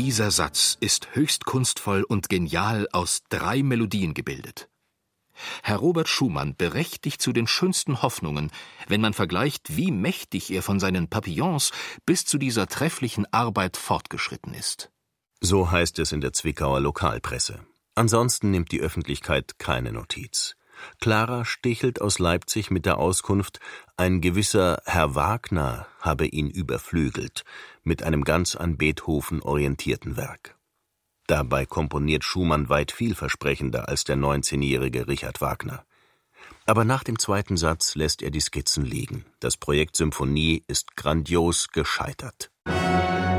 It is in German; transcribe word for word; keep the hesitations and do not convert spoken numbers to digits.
Dieser Satz ist höchst kunstvoll und genial aus drei Melodien gebildet. Herr Robert Schumann berechtigt zu den schönsten Hoffnungen, wenn man vergleicht, wie mächtig er von seinen Papillons bis zu dieser trefflichen Arbeit fortgeschritten ist. So heißt es in der Zwickauer Lokalpresse. Ansonsten nimmt die Öffentlichkeit keine Notiz. Clara stichelt aus Leipzig mit der Auskunft, ein gewisser Herr Wagner habe ihn überflügelt, mit einem ganz an Beethoven orientierten Werk. Dabei komponiert Schumann weit vielversprechender als der neunzehnjährige Richard Wagner. Aber nach dem zweiten Satz lässt er die Skizzen liegen. Das Projekt Symphonie ist grandios gescheitert.